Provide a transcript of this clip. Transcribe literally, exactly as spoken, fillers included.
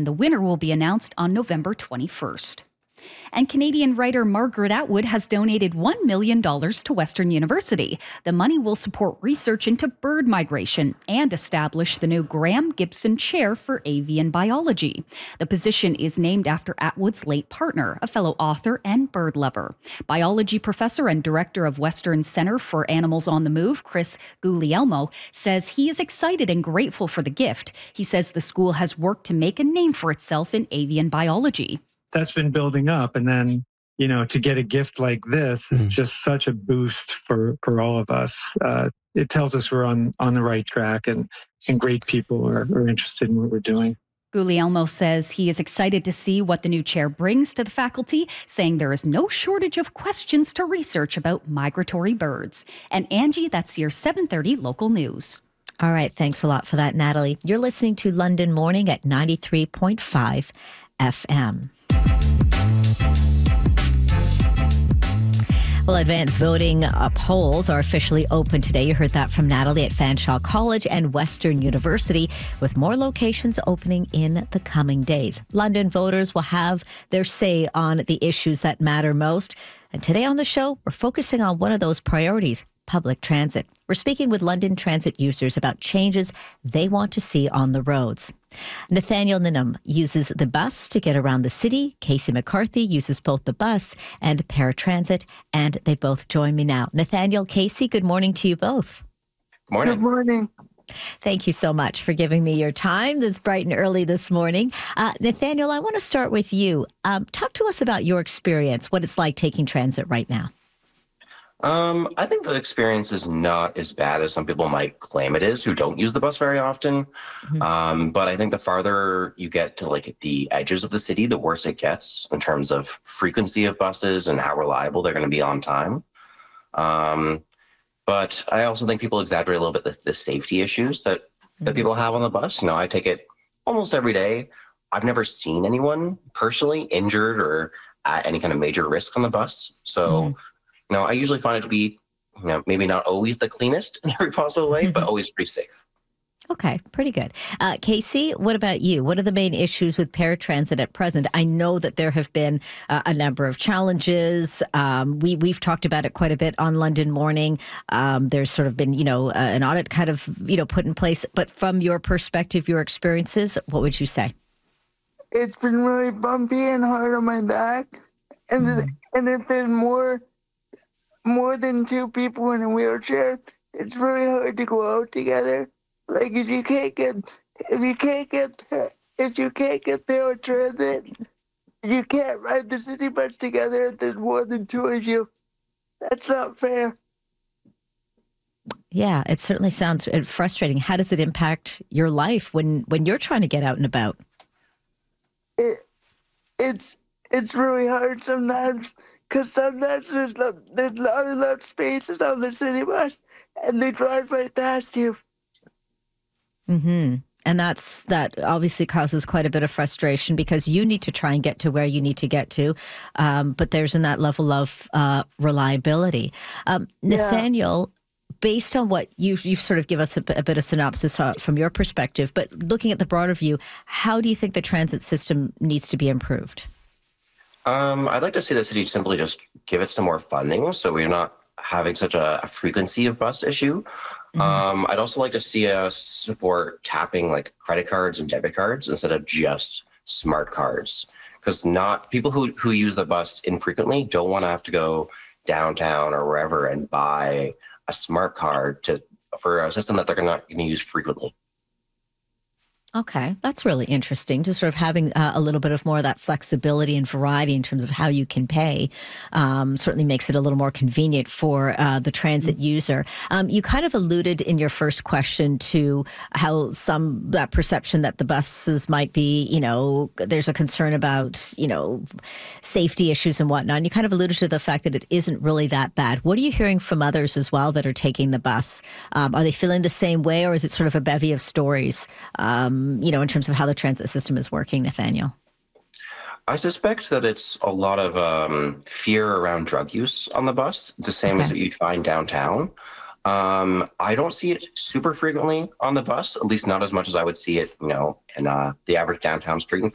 and the winner will be announced on November twenty-first. And Canadian writer Margaret Atwood has donated one million dollars to Western University. The money will support research into bird migration and establish the new Graham Gibson Chair for Avian Biology. The position is named after Atwood's late partner, a fellow author and bird lover. Biology professor and director of Western Center for Animals on the Move, Chris Guglielmo, says he is excited and grateful for the gift. He says the school has worked to make a name for itself in avian biology. That's been building up. And then, you know, to get a gift like this is just such a boost for, for all of us. Uh, it tells us we're on, on the right track and, and great people are, are interested in what we're doing. Guglielmo says he is excited to see what the new chair brings to the faculty, saying there is no shortage of questions to research about migratory birds. And Angie, that's your seven thirty local news. All right. Thanks a lot for that, Natalie. You're listening to London Morning at ninety-three point five F M. Well, advanced voting uh, polls are officially open today. You heard that from Natalie at Fanshawe College and Western University, with more locations opening in the coming days. London voters will have their say on the issues that matter most. And today on the show, we're focusing on one of those priorities, public transit. We're speaking with London Transit users about changes they want to see on the roads. Nathaniel Ninham uses the bus to get around the city. Casey McCarthy uses both the bus and paratransit, and they both join me now. Nathaniel, Casey, good morning to you both. Good morning. Good morning. Thank you so much for giving me your time this bright and early this morning. Uh, Nathaniel, I want to start with you. Um, talk to us about your experience, what it's like taking transit right now. Um, I think the experience is not as bad as some people might claim it is who don't use the bus very often. Mm-hmm. Um, but I think the farther you get to like the edges of the city, the worse it gets in terms of frequency of buses and how reliable they're going to be on time. Um, but I also think people exaggerate a little bit the, the safety issues that, mm-hmm. that people have on the bus. You know, I take it almost every day. I've never seen anyone personally injured or at any kind of major risk on the bus. So mm-hmm. You know, I usually find it to be, you know, maybe not always the cleanest in every possible way, but always pretty safe. Okay, pretty good. Uh, Casey, what about you? What are the main issues with paratransit at present? I know that there have been uh, a number of challenges. Um, we, we've talked about it quite a bit on London Morning. Um, there's sort of been, you know, uh, an audit kind of, you know, put in place. But from your perspective, your experiences, what would you say? It's been really bumpy and hard on my back. And, mm. and if there's more... more than two people in a wheelchair, it's really hard to go out together. Like if you can't get, if you can't get, if you can't get paratransit, you can't ride the city bus together if there's more than two of you. That's not fair. Yeah, it certainly sounds frustrating. How does it impact your life when, when you're trying to get out and about? It, it's, it's really hard sometimes. Because sometimes there's not, there's not enough spaces on the city bus, and they drive right past you. Mm-hmm. And that's that obviously causes quite a bit of frustration because you need to try and get to where you need to get to, um, but there's in that level of uh, reliability. Um, yeah. Nathaniel, based on what you've, you've sort of give us a, a bit of synopsis from your perspective, but looking at the broader view, how do you think the transit system needs to be improved? Um, I'd like to see the city simply just give it some more funding so we're not having such a, a frequency of bus issue. Mm-hmm. Um, I'd also like to see us support tapping like credit cards and debit cards instead of just smart cards. Because not people who, who use the bus infrequently don't want to have to go downtown or wherever and buy a smart card to for a system that they're not going to use frequently. Okay, that's really interesting, just sort of having uh, a little bit of more of that flexibility and variety in terms of how you can pay um, certainly makes it a little more convenient for uh, the transit mm-hmm. user. Um, you kind of alluded in your first question to how some, that perception that the buses might be, you know, there's a concern about, you know, safety issues and whatnot. And you kind of alluded to the fact that it isn't really that bad. What are you hearing from others as well that are taking the bus? Um, are they feeling the same way, or is it sort of a bevy of stories? Um, you know, in terms of how the transit system is working, Nathaniel? I suspect that it's a lot of um, fear around drug use on the bus, the same okay. as what you'd find downtown. Um, I don't see it super frequently on the bus, at least not as much as I would see it, you know, in uh, the average downtown street